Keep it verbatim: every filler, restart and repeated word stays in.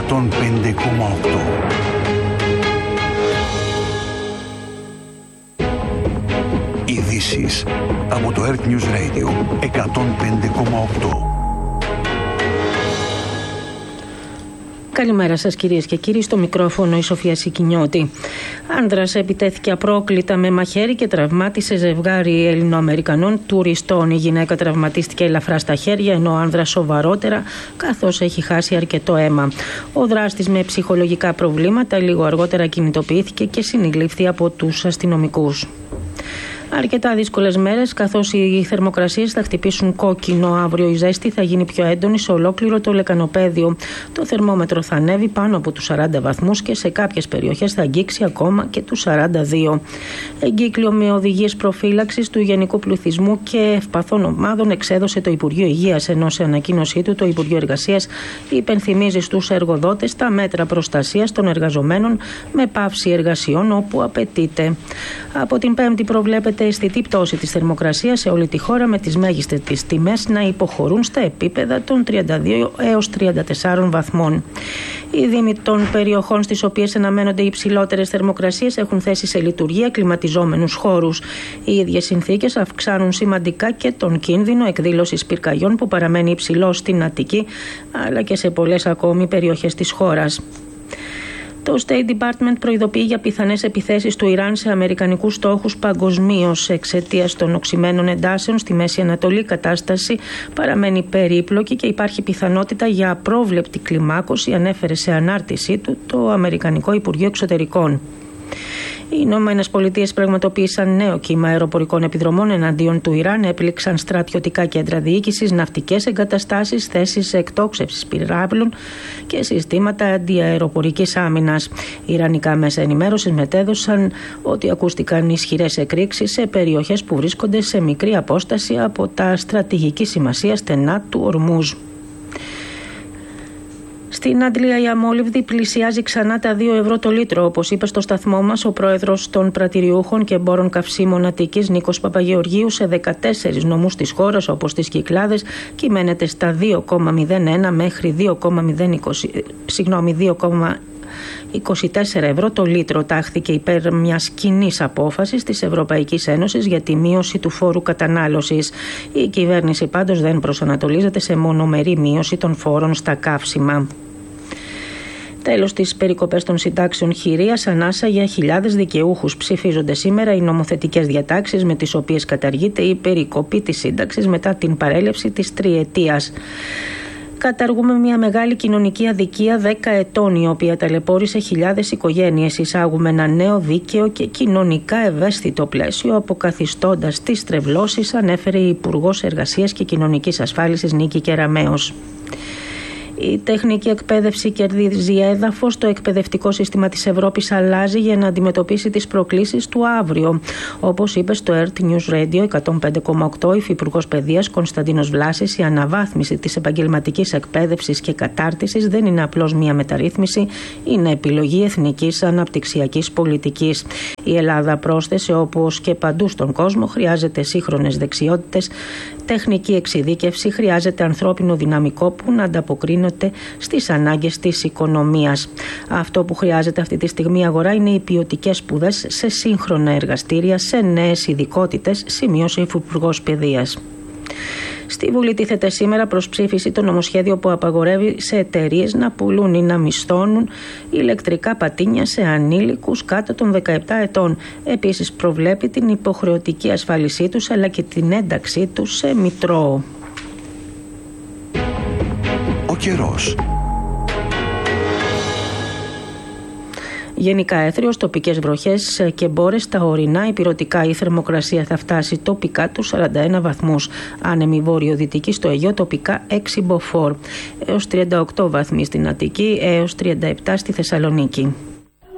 εκατόν πέντε κόμμα οκτώ. Ειδήσεις από το Earth News Radio εκατόν πέντε κόμμα οκτώ. Καλημέρα σας κυρίες και κύριοι, στο μικρόφωνο η Σοφία Σικινιώτη. Άνδρας επιτέθηκε απρόκλητα με μαχαίρι και τραυμάτισε ζευγάρι Ελληνοαμερικανών τουριστών. Η γυναίκα τραυματίστηκε ελαφρά στα χέρια, ενώ ο άνδρας σοβαρότερα, καθώς έχει χάσει αρκετό αίμα. Ο δράστης με ψυχολογικά προβλήματα λίγο αργότερα κινητοποιήθηκε και συνελήφθη από τους αστυνομικούς. Αρκετά δύσκολες μέρες, καθώς οι θερμοκρασίες θα χτυπήσουν κόκκινο αύριο. Η ζέστη θα γίνει πιο έντονη σε ολόκληρο το λεκανοπέδιο. Το θερμόμετρο θα ανέβει πάνω από τους σαράντα βαθμούς και σε κάποιες περιοχές θα αγγίξει ακόμα και τους σαράντα δύο. Εγκύκλιο με οδηγίες προφύλαξης του γενικού πληθυσμού και ευπαθών ομάδων εξέδωσε το Υπουργείο Υγείας, ενώ σε ανακοίνωσή του το Υπουργείο Εργασίας υπενθυμίζει στους εργοδότες τα μέτρα προστασίας των εργαζομένων με πάυση εργασιών όπου απαιτείται. Από την Πέμπτη προβλέπεται αισθητή πτώση της θερμοκρασίας σε όλη τη χώρα, με τις μέγιστες τις τιμές να υποχωρούν στα επίπεδα των τριάντα δύο έως τριάντα τέσσερα βαθμών. Οι δήμοι των περιοχών στις οποίες αναμένονται οι υψηλότερες θερμοκρασίες έχουν θέσει σε λειτουργία κλιματιζόμενους χώρους. Οι ίδιες συνθήκες αυξάνουν σημαντικά και τον κίνδυνο εκδήλωσης πυρκαγιών που παραμένει υψηλός στην Αττική αλλά και σε πολλές ακόμη περιοχές της χώρας. Το State Department προειδοποιεί για πιθανές επιθέσεις του Ιράν σε αμερικανικούς στόχους παγκοσμίως. Εξαιτίας των οξυμένων εντάσεων στη Μέση Ανατολή, η κατάσταση παραμένει περίπλοκη και υπάρχει πιθανότητα για απρόβλεπτη κλιμάκωση, ανέφερε σε ανάρτησή του το Αμερικανικό Υπουργείο Εξωτερικών. Οι Ηνωμένες Πολιτείες πραγματοποίησαν νέο κύμα αεροπορικών επιδρομών εναντίον του Ιράν, έπληξαν στρατιωτικά κέντρα διοίκησης, ναυτικές εγκαταστάσεις, θέσεις εκτόξευσης πυράβλων και συστήματα αντιαεροπορικής άμυνας. Οι ιρανικά μέσα ενημέρωσης μετέδωσαν ότι ακούστηκαν ισχυρές εκρήξεις σε περιοχές που βρίσκονται σε μικρή απόσταση από τα στρατηγική σημασία στενά του Ορμούζ. Στην Αντλία η αμόλυβδη πλησιάζει ξανά τα δύο ευρώ το λίτρο, όπως είπε στο σταθμό μας ο πρόεδρος των πρατηριούχων και εμπόρων καυσίμων Αττικής, Νίκος Παπαγεωργίου. Σε δεκατέσσερις νομούς της χώρας, όπως τις Κυκλάδες, κυμαίνεται στα δύο κόμμα μηδέν ένα μέχρι δύο κόμμα είκοσι τέσσερα ευρώ το λίτρο. Τάχθηκε υπέρ μιας κοινής απόφασης της Ευρωπαϊκής Ένωσης για τη μείωση του φόρου κατανάλωσης. Η κυβέρνηση πάντως δεν προσανατολίζεται σε μονομερή μείωση των φόρων στα καύσιμα. Τέλος, τις περικοπές των συντάξεων χειρίας ανάσα για χιλιάδες δικαιούχους. Ψηφίζονται σήμερα οι νομοθετικές διατάξεις με τις οποίες καταργείται η περικοπή της σύνταξης μετά την παρέλευση της τριετίας. Καταργούμε μια μεγάλη κοινωνική αδικία δέκα ετών, η οποία ταλαιπώρησε χιλιάδες οικογένειες. Εισάγουμε ένα νέο δίκαιο και κοινωνικά ευαίσθητο πλαίσιο, αποκαθιστώντας τις τρευλώσεις, ανέφερε η Υπουργός Εργασίας και Κοινωνικής Ασφάλισης Νίκη Κεραμέως. Η τεχνική εκπαίδευση κερδίζει έδαφος. Το εκπαιδευτικό σύστημα της Ευρώπης αλλάζει για να αντιμετωπίσει τις προκλήσεις του αύριο. Όπως είπε στο Earth News Radio εκατόν πέντε κόμμα οκτώ ο Υφυπουργός Παιδείας Κωνσταντίνος Βλάσης, η αναβάθμιση της επαγγελματικής εκπαίδευσης και κατάρτισης δεν είναι απλώς μια μεταρρύθμιση, είναι επιλογή εθνικής αναπτυξιακής πολιτικής. Η Ελλάδα, πρόσθεσε, όπως και παντού στον κόσμο, χρειάζεται σύγχρονες δεξιότητες, τεχνική εξειδίκευση, χρειάζεται ανθρώπινο δυναμικό που να ανταποκρίνεται στις ανάγκες της οικονομίας. Αυτό που χρειάζεται αυτή τη στιγμή η αγορά είναι οι ποιοτικές σπουδές σε σύγχρονα εργαστήρια, σε νέες ειδικότητες, σημείωσε η Υφυπουργός Παιδείας. Στη Βουλή τίθεται σήμερα προς ψήφιση το νομοσχέδιο που απαγορεύει σε εταιρείες να πουλούν ή να μισθώνουν ηλεκτρικά πατίνια σε ανήλικους κάτω των δεκαεπτά ετών. Επίσης προβλέπει την υποχρεωτική ασφάλισή τους αλλά και την ένταξή τους σε μητρώο. Ο καιρός. Γενικά έθριος, τοπικές βροχές και μπόρες στα ορεινά ηπειρωτικά. Η θερμοκρασία θα φτάσει τοπικά τους σαράντα ένα βαθμούς. Άνεμη βόρειο-δυτική στο Αιγαίο, τοπικά έξι μποφόρ. Έως τριάντα οκτώ βαθμοί στην Αττική, έως τριάντα επτά στη Θεσσαλονίκη.